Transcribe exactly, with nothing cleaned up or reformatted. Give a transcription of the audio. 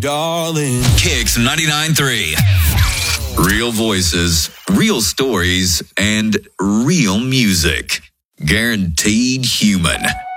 darling. Kicks ninety-nine point three. Real voices, real stories, and real music. Guaranteed human.